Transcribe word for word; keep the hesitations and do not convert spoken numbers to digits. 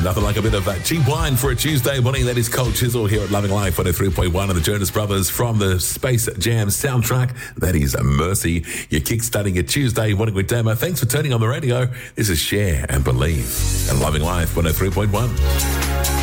nothing like a bit of uh, cheap wine for a Tuesday morning. That is Cold Chisel here at Loving Life one oh three point one of the Jonas Brothers from the Space Jam soundtrack. That is Mercy. You're kickstarting your Tuesday morning with Damo. Thanks for turning on the radio. This is Share and Believe and Loving Life one oh three point one.